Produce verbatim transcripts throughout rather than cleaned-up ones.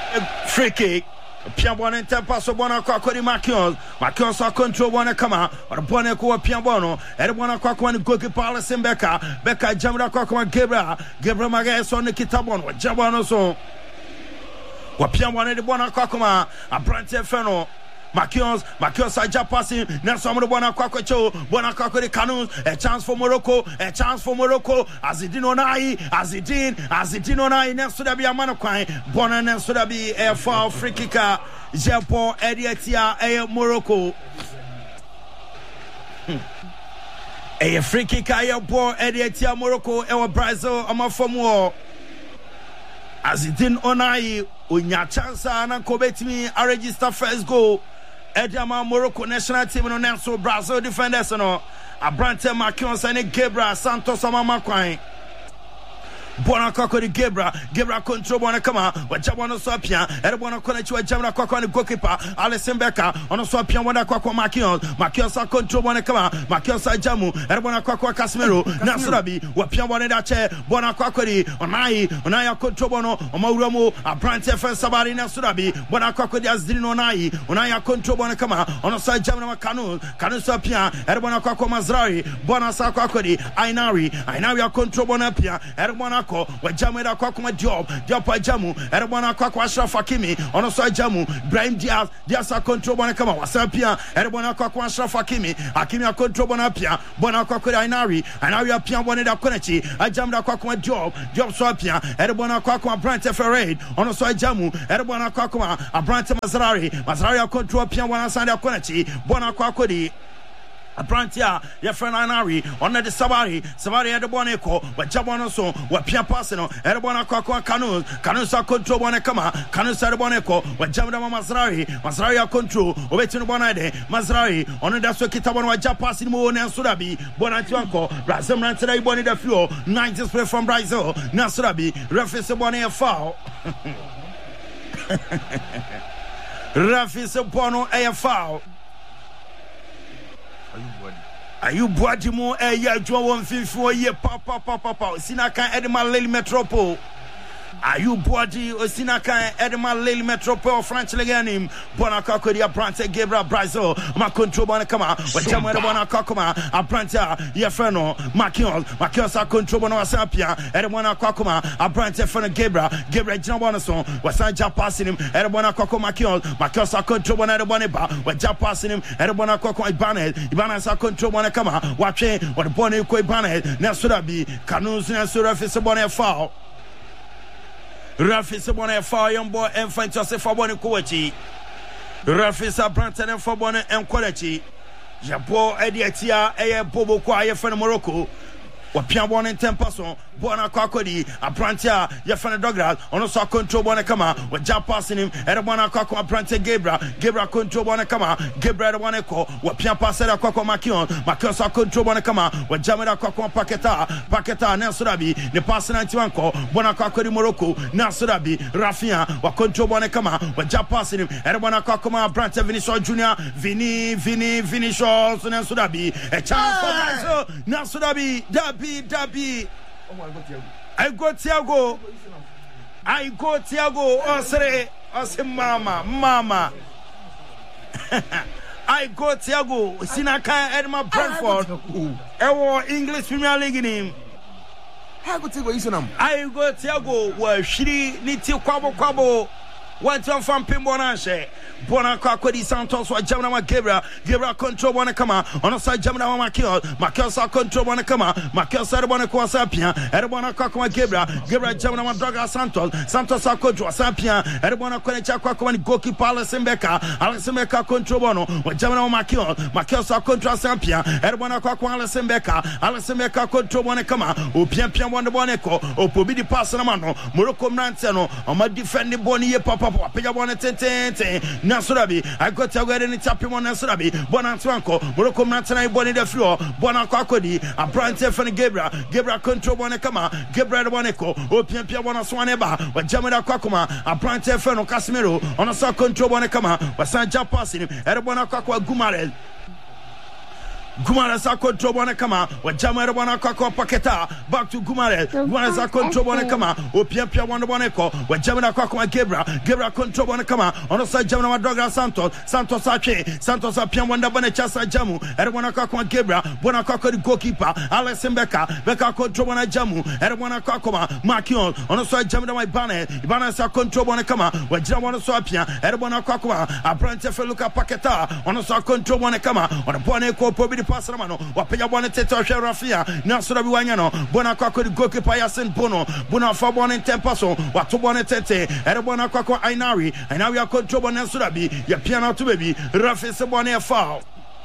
free kick. Piambone tempa so bona kwa kwa di Makions. Makions so control bona kama. Or bona kwa Piambono. Ere bona kwa kwa ni goalkeeper Alisson Becker. Becker jamra kwa kwa Gabriel. Gabriel Magalhaes so ne kitabon. Wa jabano so. Wa Piambone di bona kwa kwa Abrante Feno. Makions, Makions aja passing. Nelson Modo bona kwa kwa cho. Bona kwa kwa di Canoes. A chance for Morocco. A chance for Morocco. Azidine Onai. Azidine. Azidine Onai. Nelson Dabi amano kwa. Bona Nelson Dabi a foul free kicker. Jepo Edietia a Morocco. A free kicker a bo Edietia Morocco. Ewa Brazil ama fomo. Azidine Onai. Unya chance na kobetimi a register first goal. Edama Morocco national team no Nelson Brazil defenders no Abrante Makions and Gabriel Santos amama kwan bona kwako di Gabriel Gabriel control bona kama wajabona so apia ere bona kona chi wajabona kwako ni goalkeeper Alisson Becker ono so apia bona kwako Makions Makions control bona kama Makions ajamu ere bona kwako Casemiro Nasrabi wapia bona da che bona kwako di Onai Onai control bona omawuramu Abrante F Sabari Nasrabi bona kwako di Azidine Onai Onai control bona kama ono so ajamu na Kanu Kanu so apia ere bona kwako Mazraoui bona sa kwako di Ainari Ainari control bona apia ere bona wajamu da kwa kuma Diop Diop wajamu erebona kwa kwa Ashraf Hakimi ono so wajamu Brahim Diaz Diaz a control bona kama wasapia erebona kwa kwa Ashraf Hakimi Hakimi a control bona pia bona kwa kwa Ainari Ainari a pia bona da konachi ajamu da kwa kuma Diop Diop so pia erebona kwa kwa Abrante Ferreira ono so wajamu erebona kwa kwa Abrante Mazraoui Mazraoui a control pia bona sanda konachi bona kwa kwa di Abrantia, your friend Anari, on the Sabari, Sabari at the Boneco, but Jabono so, what Pia Passano, Erebona Quaqua Canoes, Canusa control Bonacama, Canusa Boneco, what Jamama Mazraoui, Mazraoui control, Obetin Bonade, Mazraoui, on the Dasokitabon, what Japassing Moon and Surabi, Bonatianco, Razam Rantada Boni the Fuel, ninety play from Brazil, Nasurabi, Rafis Bonnie a foul. Rafis Bono a foul. Are you body more a year to one fifty-four year papa papa papa Sinaka Edema Lily Metropole? Are you body or Sinaka Edema Lily Metropole French Leganim Bonaka Kodia Brante Gabriel Brazil Ma control Bonacama what Jammer Bonacoma Abranta Yefreno Makions Makios a control Bonasapia Edemona Quacoma Abrante Feno Gabriel Gabriel Janabonason was Sanja passing him Edemona Quaco Makions Makios a control Bonaboniba what Jap passing him Edemona Quaco Ibanez Ibanez a control Bonacama watching what the Bonnie Quabanet Nasurabi Canus Nasura Fisabone foul. Rafis Bonne for young boy and Fantasy for Bonnie Kochi. Rafis a Branton and for Bonne and Quality. Japo Edietia, a Bobo Quaya from Morocco. Or Piambon and Tempason, Bona Quacodi, a Prantia, Yafana Douglas, on also control Bonacama, with Jap passing him, and a Bona Quaco, Prante Gabriel, Gabriel control Bonacama, Gabriel Boneco, what Pian Passera Quaco Makion, Macosa control Bonacama, with Jamada Quaco Paqueta, Paqueta, Nasurabi, the Passan Antianco, Bona Quacodi Morocco, Nasurabi, Rafia, what control Bonacama, with Jap passing him, and a Bona Quacoma, Prante Vinicius Junior, Vini, Vini, Vinicius, Nasurabi, a chance for Nasurabi, Dabi, Dabi. I go Tiago. I go Tiago. Osre, Ose Mama, Mama. I go Tiago. Sinaka Edma Brentford. Ewo English Premier League in him. I go Tiago. Isunam. I go Tiago. Wa Shiri Niti Kwabo Kwabo. One time from Pimbonanche. Bona Quacodi Santos wa Jamana Gabriel. Gabriel control Bonacama. On the side Jamana Makios. Makios control Bonacama. Makios Arbona Quasapia. Erebona Quacoma Gabriel. Gabriel Jamana Draga Santos. Santos control Sapia. Erebona Quenecha Quacoma goalkeeper Alisson Becker. Alisson Becker control Bono. Wa Jamana Makios. Makios control Sapia. Erebona Quacoma Alisson Becker. Alisson Becker control Bonacama. O Pian Pian Wanda Boneco. O Pobidi Passanamano. Morocco Manteno. On my defending Bonnie Papa. Pija Bonnet. Nasurabi, I got to get any tapping on Nasurabi, Bonantuanco, Morocco Mantana, Bonnie the floor, Bonacquacodi, a Brante Fan Gabriel, Gabriel control Bonacama, Gabriel Boneco, Opian Pia Bonaswaneba, but Jamada Quacoma, a Brante Feno Casimiro, on a saw control Bonacama, but Sanja passing him, Erebona Quacua Gumarel. Gumares a control one kama wa jamere wana kwako paketa back to Gumares Gumares a control one kama o pia pia one one ko wa jamere kwako Gabriel Gabriel control one kama ono sa jamere wa Douglas Santos Santos ache Santos a pia wanda bane chasa jamu ere wana kwako Gabriel bona kwako the goalkeeper Alex Mbeka Beka control one jamu ere wana kwako Makion ono sa jamere wa Ibane Ibane sa control one kama wa jamere wana so pia ere wana kwako a Brante Feluka paketa ono sa control one kama ona bone ko pobi passer mano wapenya bone tete ohwe Rafia na so bi wanya no bona kwako the goalkeeper Yasin Bono bona fa bone tempaso wato bone tete ere bona kwako Ainari Ainari a control bone so bi ya piano to baby Rafi se bone foul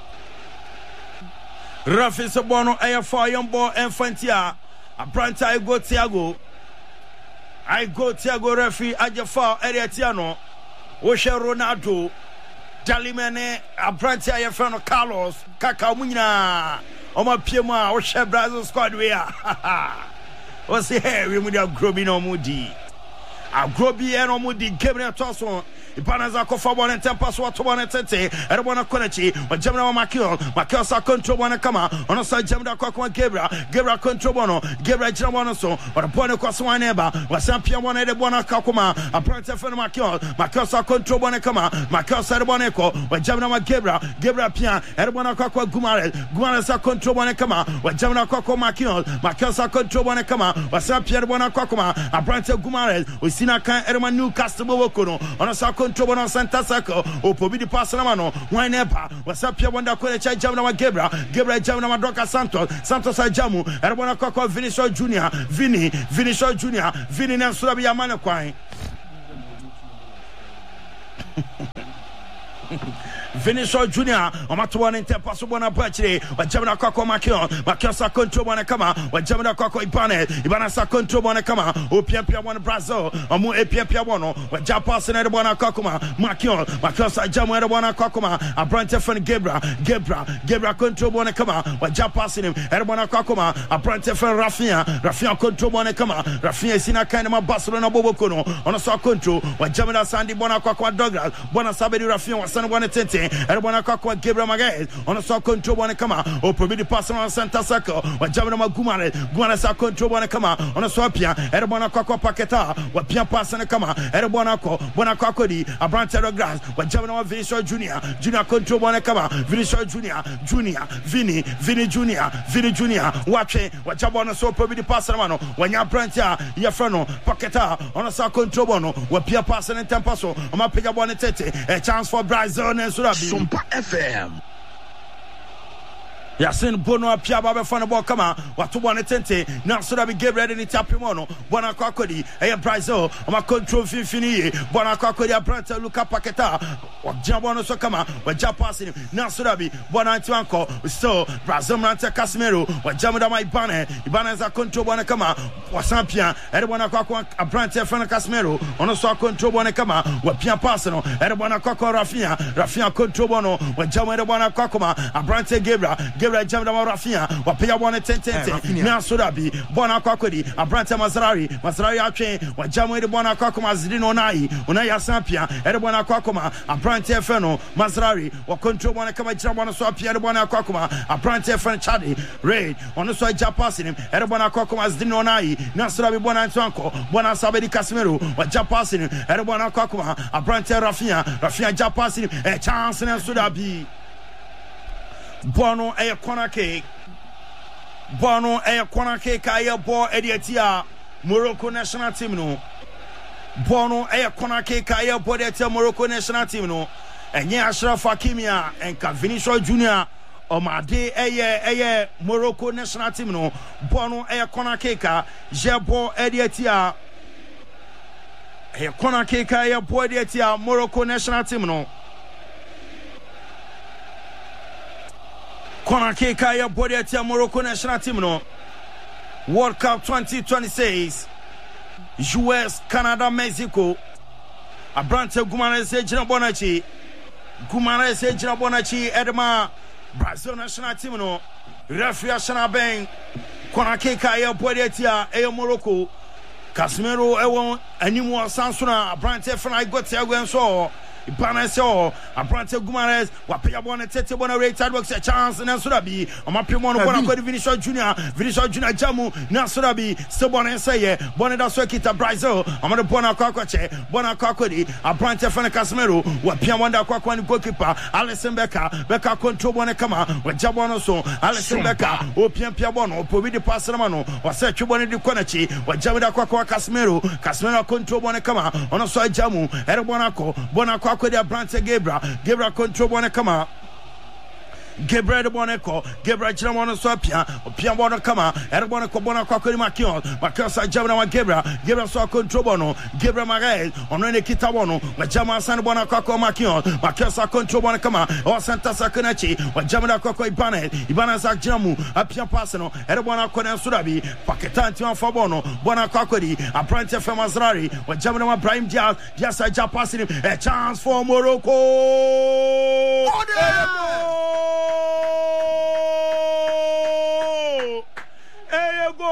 Rafi se bono e foul yombo Infantia a Branta I go Thiago I go Thiago Rafi aje foul ere Tiano wo hwe Ronaldo Jalimene Abranti ayefano Carlos Kaka munyina Oma piema o hye Brazil squad we a o se hey we mu dia grobi no mudi agrobi e no mudi Gabriel Toson Ibanaza kofa bone tempa so to bone tete erebona konechi o jamna Makio Makio sa control bone kama ono sa jamna kwa kwa Gabriel Gabriel control bono Gabriel jira bono so o bone kwa so neba wa sampia bone de bona kakuma Abranti fen Makio Makio sa control bone kama Makio sa de bone ko o jamna ma Gabriel Gabriel pia erebona kwa kwa Gumares Gumares sa control bone kama o jamna kwa kwa Makio Makio sa control bone kama wa sampia de bona kwa kuma Abranti Gumares o sina kan erema Newcastle boko no ono sa control on Santa Sako o pobi di pass na mano why never wasapia wanda ko cha jamna wa Gabriel Gabriel jamna wa Doka Santos Santos ajamu erebona kwa Vinicius Junior Vini Vinicius Junior Vini na sura bi amane kwan Vinicius Junior omatwa nte paso bona pachire wajamna kwa kwa Makio Makio sa control bona kama wajamna kwa kwa Ibane Ibana sa control bona kama opia pia bona Brazil omu epia pia bona waja pass na bona kwa kwa Makio Makio sa jamu na bona kwa kwa Abrante Fen Gabriel Gabriel Gabriel control bona kama waja pass ni na bona kwa kwa Abrante Fen Rafinha Rafinha control bona kama Rafinha sina kind ma Barcelona boboko no ono sa control wajamna Sandy bona kwa kwa Douglas bona sabedi Rafinha wasana bona tete Erebona kwa Gabriel Magalhaes on so control one kama o probably pass on Santa Sako wa jamna Magumare Gumares sa control one kama on so pia Erebona kwa Paketa wa pia pass na kama Erebona kwa bona kwa kodi Abrante Douglas wa jamna Vinicius Junior Junior control one kama Vinicius Junior Junior Vini Vini Junior Vini Junior wache wa jamna so probably pass na mano wa nya Abrante ya frano Paketa on so control one wa pia pass na tempaso o ma pega bona tete a chance for Brazil and so Sumpa F M Yasin Bono apia babe fana bo kama watu bwana tente na so da bi Gabriel ni tapimono bwana kwa kodi e Brazil ama control finfini bwana kwa kodi Abrante Luka Paketa wajia bwana so kama wajia passing na so da bi bwana antiwanko so Brazil mante Casemiro wajia muda ma Ibane Ibane za control bwana kama wasampia ere bwana kwa kwa Abrante fana Casemiro ono so control bwana kama wapia pass no ere bwana kwa kwa Rafinha Rafinha control bwana wajia ere bwana kwa kwa Abrante Gabriel Gabriel jamda wa Rafinha wapia bwana tentente na sodabi bwana kwa kweli Abrante Mazrari Mazrari atwe wajamu ede bwana kwa kwa Mazidino Onai Onai asampia ede bwana kwa kwa Abrante Feno Mazrari wa control bwana kama jira bwana so apia ede bwana kwa kwa Abrante Feno Chadi Ray ono so ja passing ede bwana kwa kwa Mazidino Onai na sodabi bwana Antoanko bwana Sabedi Casemiro wa ja passing ede bwana kwa kwa Abrante Rafinha Rafinha ja passing a chance na sodabi Bono a corner cake. Bono a corner cake. I a ball Ediatia Morocco national team. No Bono a corner cake. I a ball Ediatia Morocco national team. No and yeah, Ashraf Hakimia and Vinicius Junior or my day a Morocco national team. No Bono a corner cake. Jabo Ediatia a corner cake. I a ball Ediatia Morocco national team. No Kona Keka ya body at Morocco national team no World Cup twenty twenty-six U S, Canada, Mexico Abrante Gumares ejina bonachi Gumares ejina bonachi Edema Brazil national team no referee Ashana Ben Kona Keka ya body at ya Morocco Casemiro ewo animu Sansuna Abrante fana got ya gwen so Ibanez or Abrante Gumares, Wapia Bona Tete Bona rated works a chance and Ansurabi, Amapimon Bona Vinicius Junior, Vinicius Junior Jamu, Nasurabi, Sobona Saye, Bonada Circuita Brazil, Amada Bona Kwakwache, Bona Kwakwadi, Abrante Fana Casimiro, Wapia Wanda Kwakwan goalkeeper, Alison Becker, Becker control Bona Kama, with Jabono so, Alison Becker, Opian Piabono, Povidi Passamano, or Search Bona di Konachi, or Jamida Kwakwa Casimiro, Casimiro control Bona Kama, on a soy Jamu, Erabonako, Bona Kwakwadi, Abrante Gabriel, Gabriel control Bona Kama. Gabriel Boneko, Gabriel Jamon Swapia, Pia Bona Kama, Erbonako Bona Kwakuri Makion, Makasa Jamana Gabriel, Gabriel Swa Control Bono, Gabriel Marais, Onene Kitabono, Majama San Bona Kwako Makion, Makasa Control Bona Kama, or Santa Sakunachi, or Jamana Kwako Ibanet, Ibana Jamu, Apia Pasano, Erbona Kodan Surabi, Paketanti Fabono, Bona Kwakuri, Abrante Femazrari, or Jamana Prime Diaz, Jasa Japasim, a chance for Morocco. There you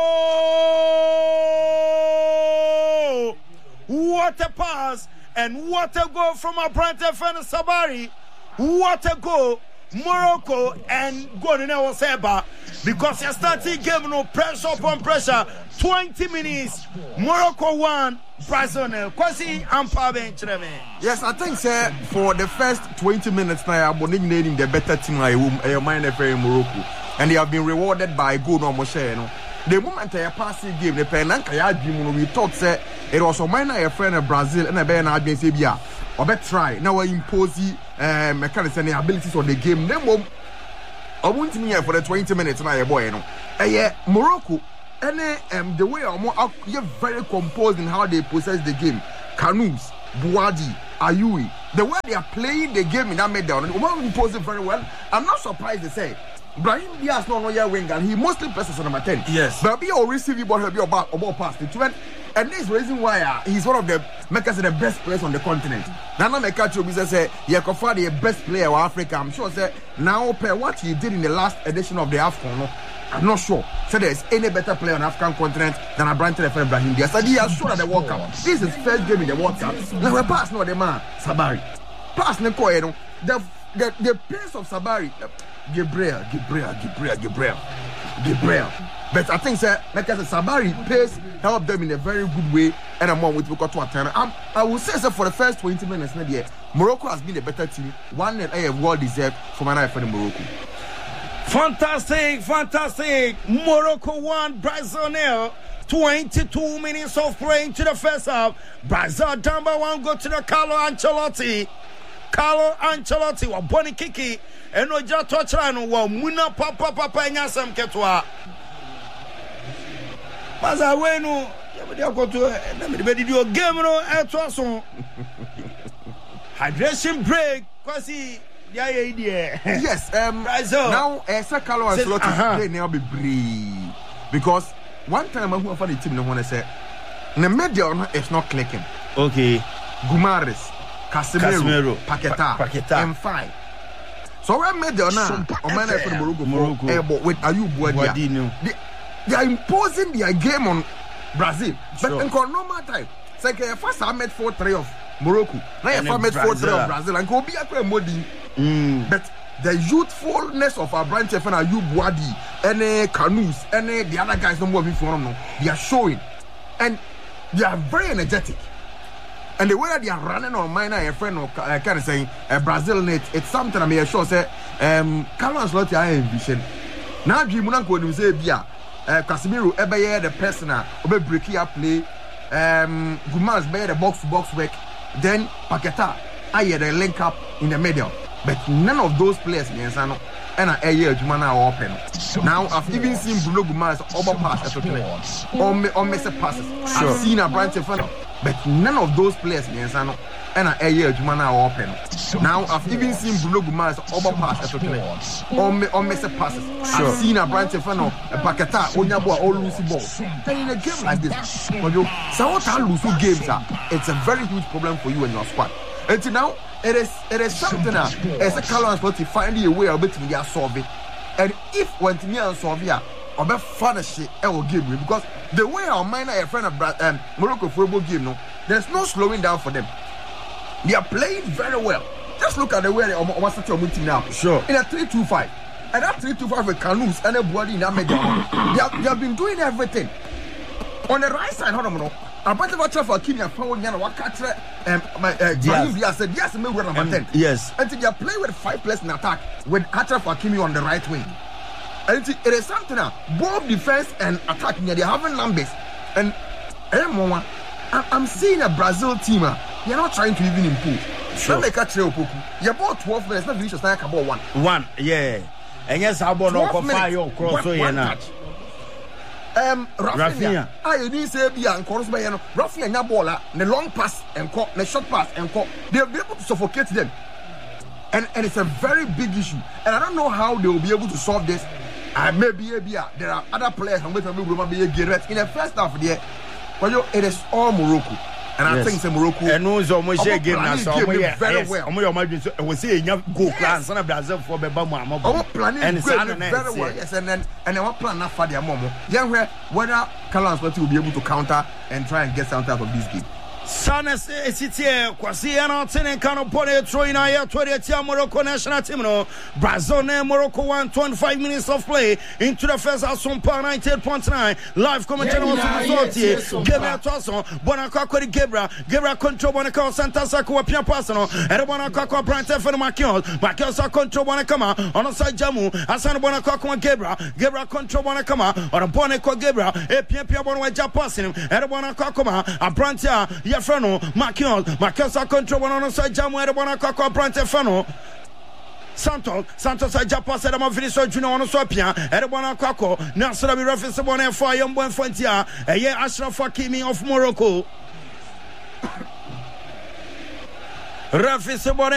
go! What a pass and what a goal from Abrante Fana Sabari. What a goal! Morocco and Godina Seba, because you're starting game no pressure upon pressure. twenty minutes, Morocco won, Brazil nil. Kwasi Ampabe Nchireme. Yes, I think sir, for the first twenty minutes now, I'm nominating the better team I will mind in Morocco, and they have been rewarded by good no Moshe. No? The moment I pass the game, the Penanka Yadi, we thought say it was a minor a friend of Brazil and a Ben Adrian Sabia. Or better try now I impose the uh, mechanics and the abilities of the game. Then I want me for the twenty minutes now, boy. No, uh, yeah, Morocco. And um, the way I'm you're very composed in how they possess the game. Canoes, Buadi, Ayui, the way they are playing the game in that middle, they impose it very well. I'm not surprised to say Brahim Diaz no no winger, and he mostly plays as number ten. Yes, but be all receiving ball, he'll be about about pass the twelve. And this is the reason why uh, he's one of the makers of the best players on the continent. Nana Mekacho Bisa say Yakofa the best player of Africa. I'm sure say now per what he did in the last edition of the AFCON. No? I'm not sure. So there's any better player on the African continent than Abrante Fana Brahim Diaz. So he has shown at the World Cup. This is his first game in the World Cup. Now we pass no the man Sabari. Pass Neko, you know. The the the pace of Sabari. Gabriel, Gabriel, Gabriel, Gabriel, Gabriel. But I think sir, like I said, Sabari pace helped them in a very good way, and I'm on with Bukatu Atana. Um, I will say so for the first twenty minutes, maybe Morocco has been a better team. One that I have well deserved for my life for the Morocco. Fantastic, fantastic. Morocco won, Brazil nil. twenty-two minutes of playing to the first half. Brazil number one go to the Carlo Ancelotti. Carlo Ancelotti wa Boni Kiki. Eno ja touchline wa muna papa papa nyasam ketwa. Maza wenu yabidi akoto na me be di o game no eto so. Hydration break kwasi dia ye idea. Yes, um Brazil. Now Esa Carlo Ancelotti uh-huh. play now be brave because one time I who for the team no wanna say the media is not clicking. Okay. Gumares, Casemiro, Casemiro Paqueta, pa- Paqueta. M five. So when media now on man for the Morocco, Morocco. Uh, with Ayub Buadia, they, they are imposing their game on Brazil. But sure. In normal time, it's like uh, first I met four three of Morocco. Now I met four three of Brazil and go be a Modi. Mm. But the youthfulness of Abrante Fana, Ayub Buadi, and uh, Canoes, and uh, the other guys don't move before them. They are showing, and they are very energetic. And the way that they are running on mine, a friend of uh, kind of saying uh, Brazil, it, it's something I mean, sure say, um, Carlo Ancelotti, I envision. Now, you Munan could say, Bia, Casemiro, Ebeye, the person, Obe breaking up play, um, Gumas, Bay, the box to box work, then Paqueta, I had a link up in the middle. But none of those players, Niensano, and a year to man are open. Now, I've even seen Bruno Gumas over pass at the or, or miss passes. Sure. I've seen a branch of fun. But none of those players, Niensano, and a year to man are open. Now, I've even seen Bruno Gumas over pass at the or, or miss passes. Sure. I've seen a branch of fun, a Paqueta, Onyabo, or Lucy Ball. And in a game like this, when you so what are Lucy games are, it's a very huge problem for you and your squad. Until now, it is it is something that as a Carlo Ancelotti finding a way of it to solve it. And if when to me and solve it, I'll be fun shit I will give you because the way our minor a friend of um, Morocco football game, no, there's no slowing down for them. They are playing very well. Just look at the way they are team now. Sure. In a three two five. And that three two five with Canoes and a body in that middle. They have, they have been doing everything. On the right side, hold on, no. I'm about to watch for Kenya phone. You know what? Catch um, my uh, yes. said yes, me with number um, ten. Yes. And they are playing with five players in attack with Hatcher for Kimi on the right wing. And it is something now. Both defense and attacking, they are having numbers. And I'm, I'm seeing a Brazil team. You're not trying to even improve. Sure. Let me catch you. You're about twelve minutes. Not finish. Like about one. One, yeah. And yes, I'm about to fire across so you know. Um, Rafinha. I didn't say be and cross by you know. Rafinha na bola, the long pass and call, the short pass and call. They'll be able to suffocate them, and and it's a very big issue. And I don't know how they will be able to solve this. Uh, maybe, maybe uh, there are other players who will be able in the first half of the year. But it is all Morocco. And yes. I think it's Morocco. And no, so much game now. So very well. I'm your imagine. We say you go plan. Son of Brazil for the Bama. Our planning and very well. Yes, and then and our plan not for their mom. Then whether Calans will be able to counter and try and get something out of this game. Sanes City, Kwasi and Tenen Kano Pone, Troy, Naya, twenty Morocco national team. No, Brazil, Morocco, one twenty-five minutes of play into the first half. Sumpa ninety-eight point nine. Live commentary on Super Gabriel Tosson, Bonacqua, Gabriel, Gabriel control Bonacqua, Santa Saku, Pia Passano, and Bonacqua, Pranta for the Macios, Macios control Bonacama, on the side Jamu, Asan Bonacqua, Gabriel, Gabriel control Bonacama, or a Bonacqua Gabriel, a Pia Pia Bonacqua passing him, and Bonacqua, a Pranta, Yafrano, Macios, Macios control on the side Jamu, and Bonacqua, Pranta Fano. Santos, Santos, I just passed them on Vinicius Junior on Swapia, Edabona Kako, Nasra be reference to one and four young one Fontia, a year Ashraf Hakimi of Morocco. Reference